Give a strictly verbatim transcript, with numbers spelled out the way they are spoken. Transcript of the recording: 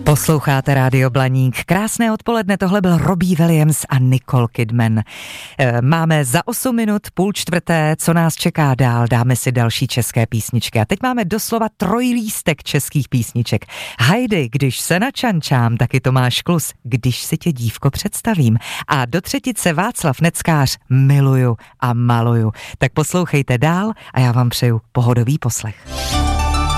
Posloucháte Rádio Blaník. Krásné odpoledne, tohle byl Robbie Williams a Nicole Kidman. Máme za osm minut, půl čtvrté, co nás čeká dál, dáme si další české písničky. A teď máme doslova trojlístek českých písniček. Heidi, když se načančám, taky Tomáš Klus, když si tě dívko představím. A do třetice Václav Neckář, miluju a maluju. Tak poslouchejte dál a já vám přeju pohodový poslech.